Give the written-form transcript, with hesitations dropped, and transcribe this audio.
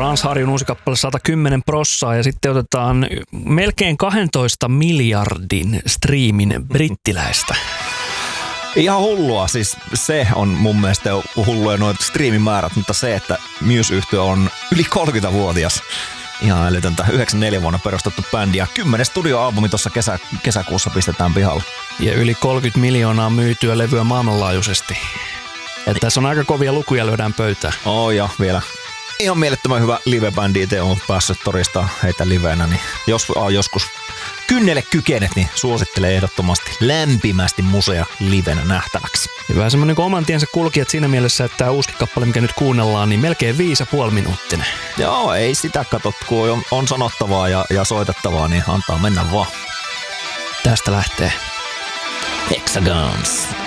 Frans Harjun uusi kappale 110 prossaa ja sitten otetaan melkein 12 miljardin striimin brittiläistä. Ihan hullua, siis se on mun mielestä hulluja noit striimimäärät, mutta se, että Muse-yhtye on yli 30-vuotias. Ihan älytöntä. 94 vuonna perustettu bändi ja 10 studioalbumi tuossa kesäkuussa pistetään pihalle. Ja yli 30 miljoonaa myytyä levyä maailmanlaajuisesti. Että tässä on aika kovia lukuja, lyödään pöytään. Ja vielä ihan mielettömän hyvä live-bändi. Itse on päässyt todistaa heitä livenä, niin jos joskus kynnelle kykenet, niin suosittelee ehdottomasti lämpimästi musea livenä nähtäväksi. Ja vähän semmoinen oman tiensä kulkijat siinä mielessä, että tämä uusi kappale, mikä nyt kuunnellaan, niin melkein 5,5 minuuttinen. Joo, ei sitä katot, kun on sanottavaa ja soitettavaa, niin antaa mennä vaan. Tästä lähtee Hexagons.